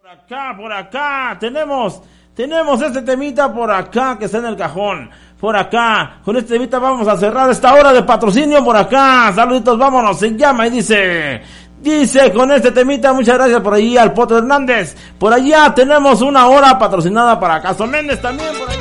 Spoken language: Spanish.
Por acá, tenemos este temita por acá que está en el cajón. Por acá, con este temita vamos a cerrar esta hora de patrocinio por acá. Saluditos, vámonos, se llama y dice con este temita, muchas gracias por ahí al Poto Hernández. Por allá tenemos una hora patrocinada para Castro Méndez también por allá.